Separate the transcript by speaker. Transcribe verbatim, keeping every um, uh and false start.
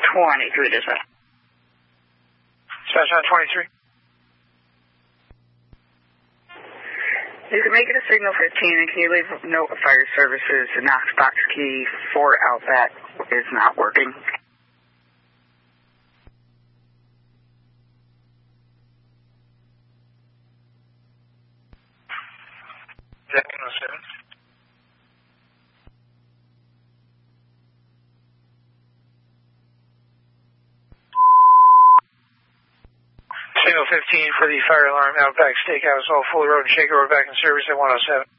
Speaker 1: twenty-three, dispatch.
Speaker 2: Dispatch on twenty-three.
Speaker 1: You can make it a signal fifteen, and can you leave a note of fire services? The Knox box key for Outback is not working.
Speaker 2: Signal seven. Signal fifteen for the fire alarm, Outback Steakhouse, all fully road and shaker. We're back in service at one oh seven.